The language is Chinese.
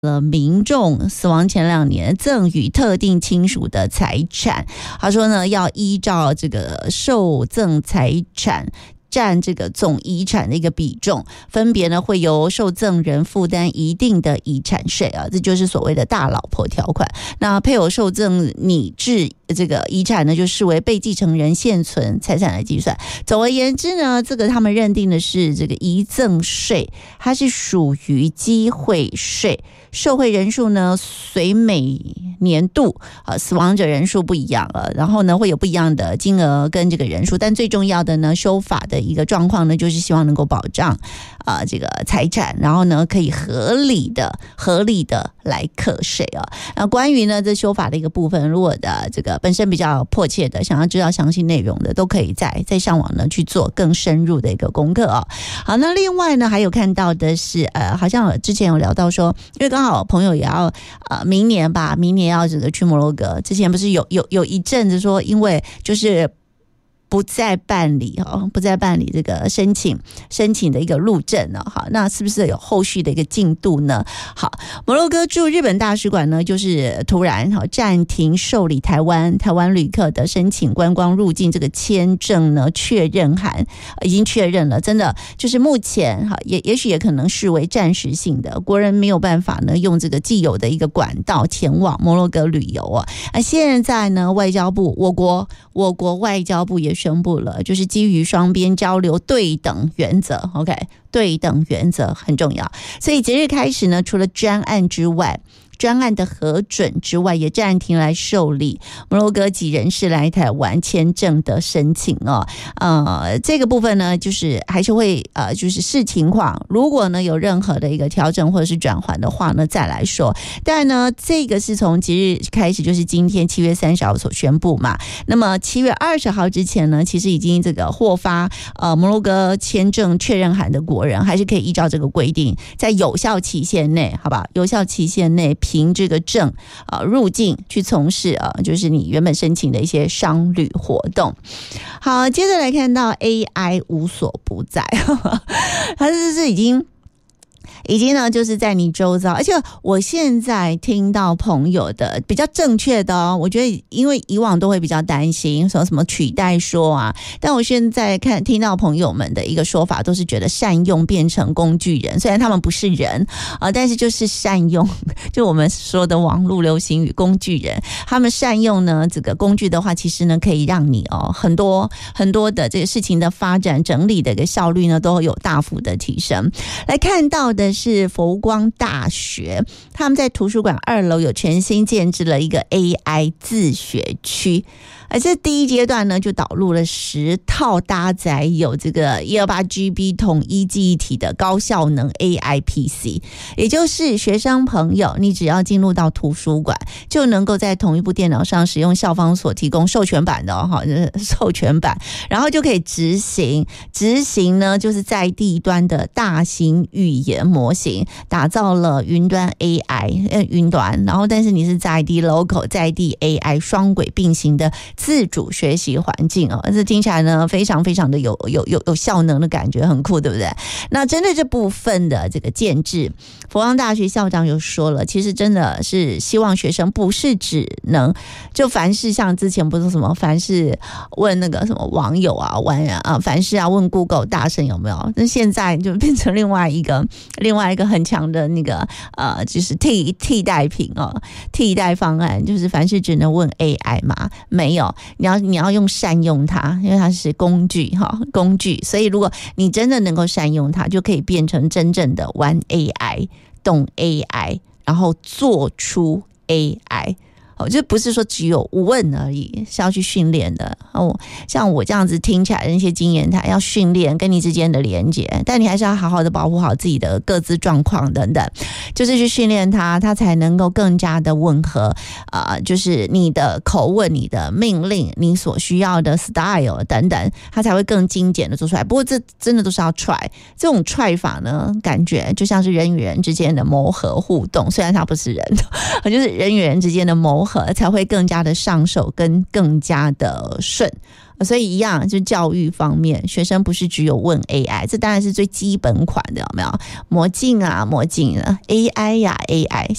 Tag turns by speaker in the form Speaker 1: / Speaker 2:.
Speaker 1: 民众死亡前2年赠与特定亲属的财产。他说呢，要依照这个受赠财产占这个总遗产的一个比重，分别呢会由受赠人负担一定的遗产税啊，这就是所谓的大老婆条款。那配偶受赠拟制这个遗产呢，就视为被继承人现存财产来计算。总而言之呢，这个他们认定的是这个遗赠税，它是属于机会税。受惠人数呢，随每年度死亡者人数不一样了，然后呢会有不一样的金额跟这个人数，但最重要的呢，修法的一个状况呢，就是希望能够保障这个财产，然后呢可以合理的来课税啊。那关于呢这修法的一个部分，如果的这个本身比较迫切的想要知道详细内容的，都可以在上网呢去做更深入的一个功课啊。好，那另外呢还有看到的是好像之前有聊到说，因为刚好朋友也要明年要这个去摩洛哥，之前不是有一阵子说，因为就是不再办理这个申请的一个入证了。好，那是不是有后续的一个进度呢？好，摩洛哥驻日本大使馆呢，就是突然暂停受理台湾旅客的申请观光入境这个签证呢确认函，已经确认了，真的就是目前也许也可能视为暂时性的，国人没有办法呢用这个既有的一个管道前往摩洛哥旅游啊。现在呢，外交部我国外交部也宣布了，就是基于双边交流对等原则 ，OK， 对等原则很重要。所以即日开始呢，除了专案的核准之外，也暂停来受理摩洛哥籍人士来台湾签证的申请哦。这个部分呢，就是还是会就是视情况，如果呢有任何的一个调整或者是转换的话呢，再来说。但呢，这个是从即日开始，就是今天7月30号所宣布嘛。那么7月20号之前呢，其实已经这个获发摩洛哥签证确认函的国人，还是可以依照这个规定，在有效期限内，好吧，有效期限内凭这个证入境去从事就是你原本申请的一些商旅活动。好，接着来看到 AI 无所不在，它是已经呢，就是在你周遭，而且我现在听到朋友的比较正确的我觉得因为以往都会比较担心说什么取代说啊，但我现在听到朋友们的一个说法，都是觉得善用变成工具人，虽然他们不是人但是就是善用，就我们说的网络流行语工具人，他们善用呢这个工具的话，其实呢可以让你很多的这个事情的发展整理的一个效率呢都有大幅的提升。来看到的是佛光大学，他们在图书馆2楼有全新建置了一个 AI 自学区，而这第一阶段呢就导入了10套搭载有这个 128GB 统一记忆体的高效能 AI PC， 也就是学生朋友你只要进入到图书馆，就能够在同一部电脑上使用校方所提供授权版的授权版，然后就可以执行呢就是在地端的大型语言模型，打造了云端 AI 云端，然后但是你是在地 local 在地 AI 双轨并行的自主学习环境这听起来呢非常非常的有效能的感觉，很酷，对不对？那针对这部分的这个建制，佛光大学校长有说了，其实真的是希望学生不是只能就凡是像之前不是什么凡是问那个什么网友凡是问 Google 大神有没有，那现在就变成另外一个很强的那个就是替代品替代方案，就是凡是只能问 AI 嘛，没有，你要用善用它，因为它是工具，所以如果你真的能够善用它，就可以变成真正的玩 AI 懂 AI 然后做出 AI，就不是说只有问而已，是要去训练的像我这样子听起来的那些经验谈，要训练跟你之间的连结，但你还是要好好的保护好自己的个资状况等等，就是去训练它才能够更加的吻合就是你的口吻、你的命令、你所需要的 style 等等，它才会更精简的做出来。不过这真的都是要 try， 这种 try 法呢，感觉就像是人与人之间的磨合互动，虽然它不是人，就是人与人之间的磨合合才会更加的上手跟更加的顺。所以一样，就教育方面，学生不是只有问 AI， 这当然是最基本款的，有没有？魔镜啊，魔镜啊 ，AI 呀 AI。